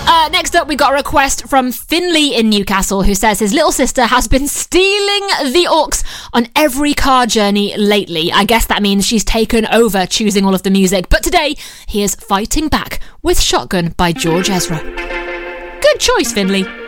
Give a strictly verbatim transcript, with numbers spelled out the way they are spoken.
Uh, next up, we got a request from Finley in Newcastle, who says his little sister has been stealing the aux on every car journey lately. I guess that means she's taken over choosing all of the music. But today, he is fighting back with Shotgun by George Ezra. Good choice, Finley.